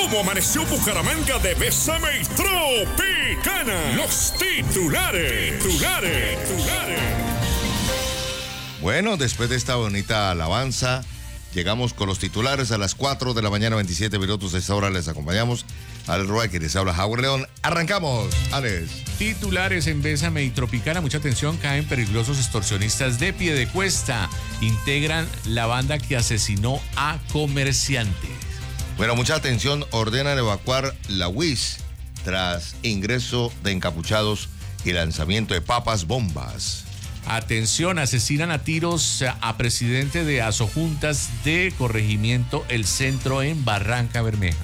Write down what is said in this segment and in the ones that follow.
¿Cómo amaneció Bucaramanga de Bésame y Tropicana? Los titulares. Bueno, después de esta bonita alabanza, llegamos con los titulares a las 4 de la mañana, 27 minutos. A esta hora les acompañamos. Alex Roa, que les habla Howard León. Arrancamos, Alex. Titulares en Bésame y Tropicana. Mucha atención, caen peligrosos extorsionistas de Piedecuesta. Integran la banda que asesinó a comerciantes. Bueno, mucha atención, ordenan evacuar la UIS tras ingreso de encapuchados y lanzamiento de papas bombas. Atención, asesinan a tiros a presidente de Asojuntas de Corregimiento El Centro en Barranca Bermeja.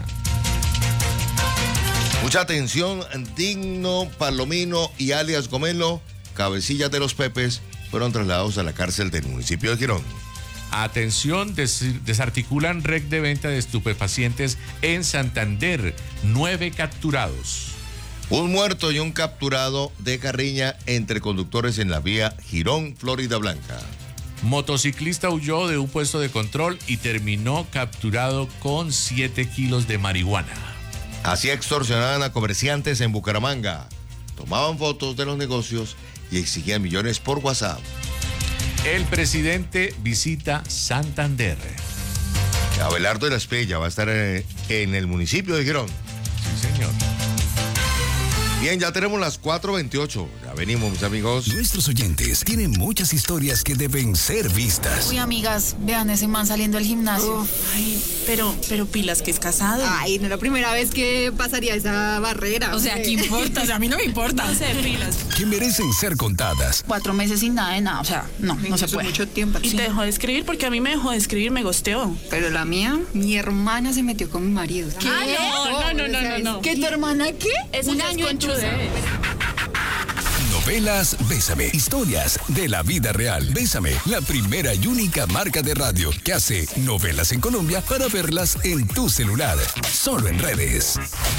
Mucha atención, Digno, Palomino y alias Gomelo, cabecillas de los Pepes, fueron trasladados a la cárcel del municipio de Girón. Atención, desarticulan red de venta de estupefacientes en Santander. 9 capturados. Un muerto y un capturado de carriña entre conductores en la vía Girón, Florida Blanca. Motociclista huyó de un puesto de control y terminó capturado con 7 kilos de marihuana. Así extorsionaban a comerciantes en Bucaramanga. Tomaban fotos de los negocios y exigían millones por WhatsApp. El presidente visita Santander. Abelardo de la Espriella va a estar en el municipio de Girón. Sí, señor. Bien, ya tenemos las 4:28. Ya venimos, mis amigos. Nuestros oyentes tienen muchas historias que deben ser vistas. Uy, amigas, vean ese man saliendo del gimnasio. Ay, pero pilas que es casado. Ay, no es la primera vez que pasaría esa barrera. O sea, ¿qué importa? O sea, a mí no me importa. No sé, pilas. Que merecen ser contadas. 4 meses sin nada de nada, o sea, no se puede. Mucho tiempo. Y Sí. te dejó de escribir porque a mí me dejó de escribir, me gosteó. Pero la mía, mi hermana se metió con mi marido. ¿Qué? No. ¿Qué, tu hermana qué? Eso Un ya es año conchudez. Novelas Bésame. Historias de la vida real. Bésame, la primera y única marca de radio que hace novelas en Colombia para verlas en tu celular. Solo en redes.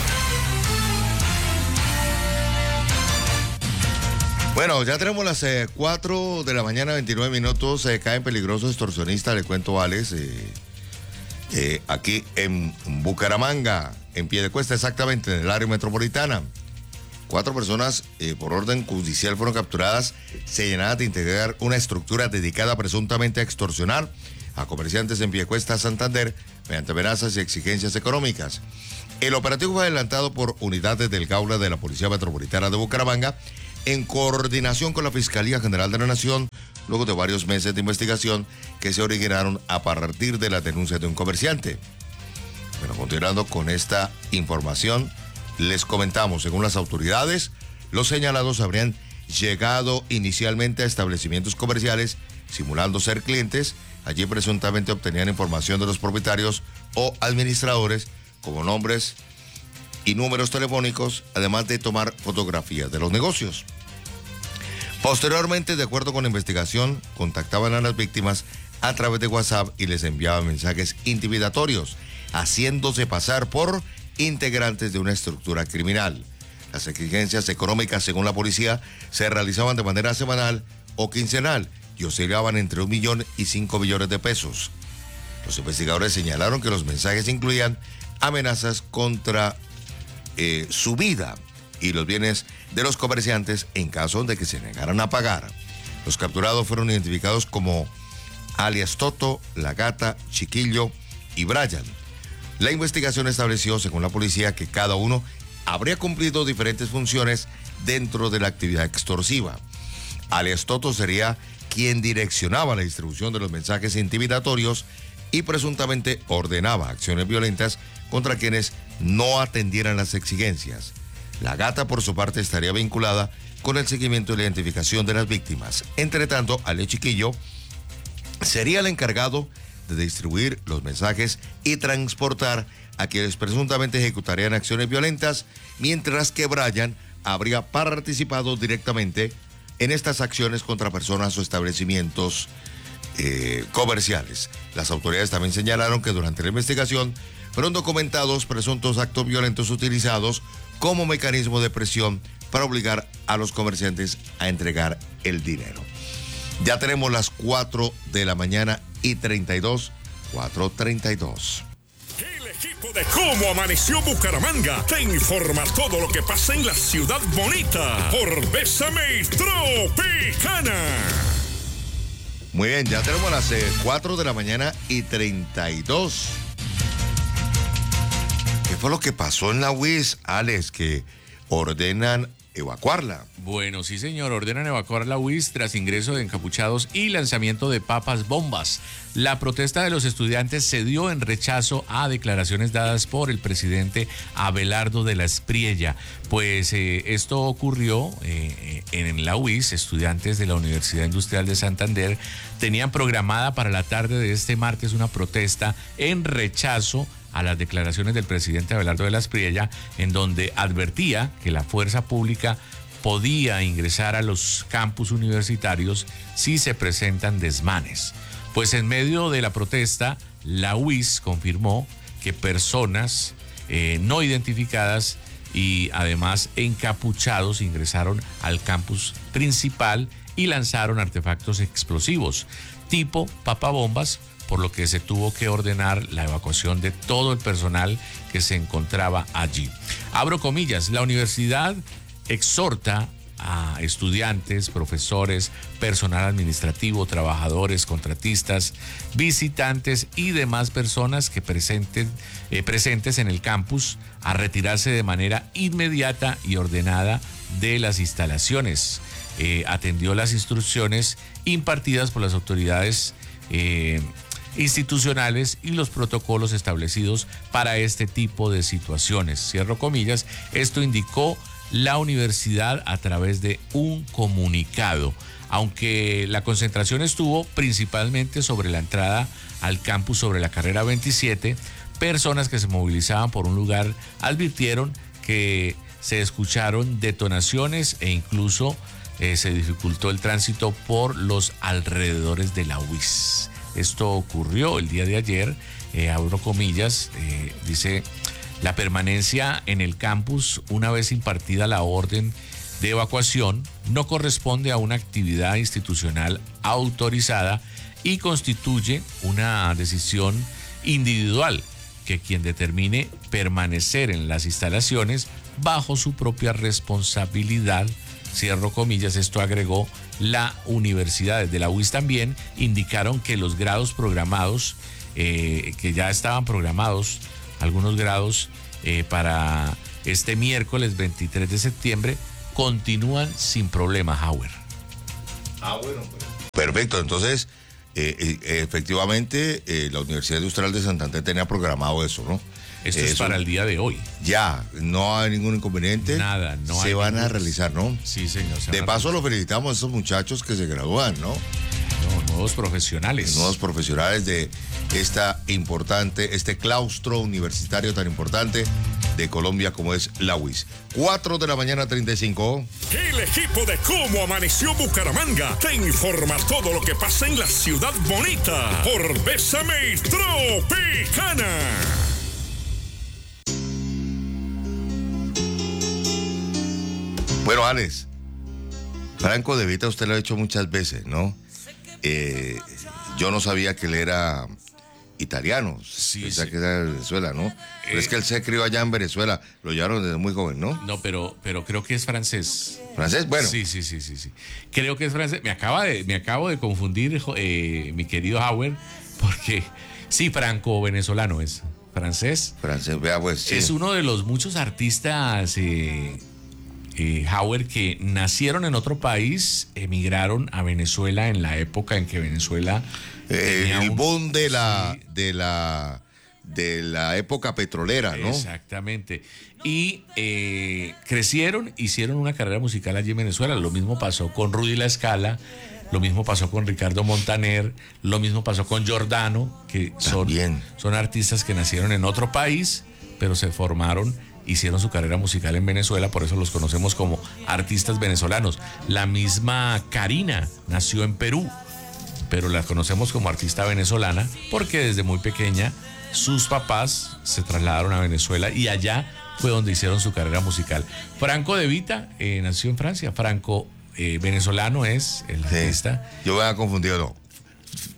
Bueno, ya tenemos las 4 de la mañana, 29 minutos. Caen peligrosos extorsionistas, le cuento, Alex. Aquí en Bucaramanga, en Piedecuesta, exactamente, en el área metropolitana. 4 personas por orden judicial fueron capturadas, señaladas de integrar una estructura dedicada presuntamente a extorsionar a comerciantes en Piedecuesta, Santander, mediante amenazas y exigencias económicas. El operativo fue adelantado por unidades del Gaula de la Policía Metropolitana de Bucaramanga, en coordinación con la Fiscalía General de la Nación, luego de varios meses de investigación que se originaron a partir de las denuncias de un comerciante. Bueno, continuando con esta información, les comentamos, según las autoridades, los señalados habrían llegado inicialmente a establecimientos comerciales simulando ser clientes. Allí presuntamente obtenían información de los propietarios o administradores como nombres y números telefónicos, además de tomar fotografías de los negocios. Posteriormente, de acuerdo con la investigación, contactaban a las víctimas a través de WhatsApp y les enviaban mensajes intimidatorios, haciéndose pasar por integrantes de una estructura criminal. Las exigencias económicas, según la policía, se realizaban de manera semanal o quincenal y oscilaban entre 1 millón y 5 millones de pesos. Los investigadores señalaron que los mensajes incluían amenazas contra su vida y los bienes de los comerciantes en caso de que se negaran a pagar. Los capturados fueron identificados como alias Toto, La Gata, Chiquillo y Brian. La investigación estableció, según la policía, que cada uno habría cumplido diferentes funciones dentro de la actividad extorsiva. Alias Toto sería quien direccionaba la distribución de los mensajes intimidatorios y presuntamente ordenaba acciones violentas contra quienes no atendieran las exigencias. La Gata, por su parte, estaría vinculada con el seguimiento y la identificación de las víctimas. Entre tanto, alias Chiquillo sería el encargado de distribuir los mensajes y transportar a quienes presuntamente ejecutarían acciones violentas, mientras que Brian habría participado directamente en estas acciones contra personas o establecimientos comerciales. Las autoridades también señalaron que durante la investigación fueron documentados presuntos actos violentos utilizados como mecanismo de presión para obligar a los comerciantes a entregar el dinero. Ya tenemos las 4 de la mañana y 32, 4:32. El equipo equipo de Cómo Amaneció Bucaramanga te informa todo lo que pasa en la ciudad bonita por Bésame y Tropicana. Muy bien, ya tenemos las 4 de la mañana y 32. ¿Qué fue lo que pasó en la UIS, Alex, que ordenan evacuarla? Bueno, sí señor, ordenan evacuar la UIS tras ingreso de encapuchados y lanzamiento de papas bombas. La protesta de los estudiantes se dio en rechazo a declaraciones dadas por el presidente Abelardo de la Espriella. Pues esto ocurrió en la UIS. Estudiantes de la Universidad Industrial de Santander tenían programada para la tarde de este martes una protesta en rechazo a las declaraciones del presidente Abelardo de la Espriella, en donde advertía que la fuerza pública podía ingresar a los campus universitarios si se presentan desmanes. Pues en medio de la protesta, la UIS confirmó que personas no identificadas y además encapuchados ingresaron al campus principal y lanzaron artefactos explosivos tipo papabombas, por lo que se tuvo que ordenar la evacuación de todo el personal que se encontraba allí. Abro comillas, la universidad exhorta a estudiantes, profesores, personal administrativo, trabajadores, contratistas, visitantes y demás personas que presentes en el campus a retirarse de manera inmediata y ordenada de las instalaciones. Atendió las instrucciones impartidas por las autoridades institucionales y los protocolos establecidos para este tipo de situaciones. Cierro comillas, esto indicó la universidad a través de un comunicado. Aunque la concentración estuvo principalmente sobre la entrada al campus sobre la carrera 27, personas que se movilizaban por un lugar advirtieron que se escucharon detonaciones e incluso se dificultó el tránsito por los alrededores de la UIS. Esto ocurrió el día de ayer, abro comillas, dice, la permanencia en el campus una vez impartida la orden de evacuación no corresponde a una actividad institucional autorizada y constituye una decisión individual que quien determine permanecer en las instalaciones bajo su propia responsabilidad. Cierro comillas, esto agregó la universidad. Desde la UIS también indicaron que los grados programados, que ya estaban programados, algunos grados para este miércoles 23 de septiembre, continúan sin problema, Hauer. Bueno, perfecto. Entonces, efectivamente, la Universidad Industrial de Santander tenía programado eso, ¿no? Esto es para el día de hoy. Ya, no hay ningún inconveniente. Nada, no hay. Se van a realizar, ¿no? Sí, señor. De paso, los felicitamos a esos muchachos que se gradúan, ¿no? Nuevos profesionales. Nuevos profesionales de este claustro universitario tan importante de Colombia como es la UIS. 4 de la mañana, 35. El equipo de Cómo Amaneció Bucaramanga te informa todo lo que pasa en la ciudad bonita por Bésame y Tropicana. Bueno, Alex, Franco De Vita usted lo ha hecho muchas veces, ¿no? Yo no sabía que él era italiano, pensaba que era de Venezuela, ¿no? Pero es que él se crió allá en Venezuela, lo llevaron desde muy joven, ¿no? No, pero creo que es francés. ¿Francés? Bueno. Sí. Creo que es francés. Me acabo de confundir, mi querido Hauer, porque sí, franco-venezolano es. Francés. Francés, vea pues. Sí. Es uno de los muchos artistas, Hauer, que nacieron en otro país, emigraron a Venezuela en la época en que Venezuela el boom de la época petrolera, ¿no? Exactamente. Y crecieron, hicieron una carrera musical allí en Venezuela. Lo mismo pasó con Rudy La Scala, lo mismo pasó con Ricardo Montaner, lo mismo pasó con Giordano, que son artistas que nacieron en otro país, pero se formaron, hicieron su carrera musical en Venezuela, por eso los conocemos como artistas venezolanos. La misma Karina nació en Perú, pero la conocemos como artista venezolana porque desde muy pequeña sus papás se trasladaron a Venezuela y allá fue donde hicieron su carrera musical. Franco De Vita nació en Francia. Franco venezolano es el artista. Yo voy a confundir, no.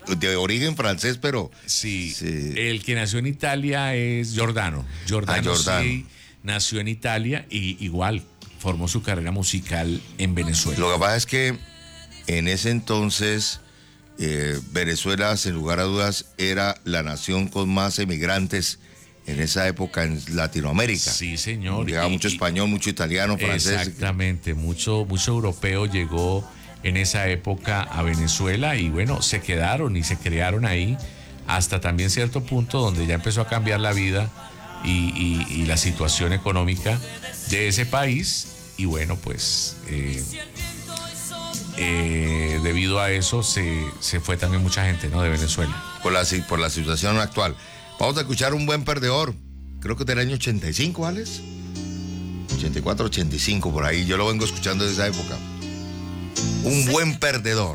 de origen francés, pero... Sí, el que nació en Italia es Giordano. Giordano. Sí, nació en Italia y igual formó su carrera musical en Venezuela. Lo que pasa es que en ese entonces Venezuela, sin lugar a dudas, era la nación con más emigrantes en esa época en Latinoamérica. Sí, señor. Llegaba mucho español, mucho italiano, francés. Exactamente, mucho europeo llegó en esa época a Venezuela y bueno, se quedaron y se crearon ahí hasta también cierto punto donde ya empezó a cambiar la vida y la situación económica de ese país y bueno, pues debido a eso se fue también mucha gente, ¿no?, de Venezuela. Por la situación actual. Vamos a escuchar un buen perdedor. Creo que del año 85, Alex. 84, 85, por ahí. Yo lo vengo escuchando desde esa época. Un buen perdedor.